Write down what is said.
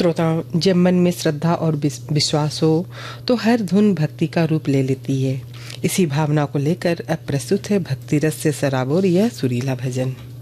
श्रोताओं, जब मन में श्रद्धा और विश्वास हो तो हर धुन भक्ति का रूप ले लेती है। इसी भावना को लेकर अब प्रस्तुत है भक्ति रस से सराबोर यह सुरीला भजन।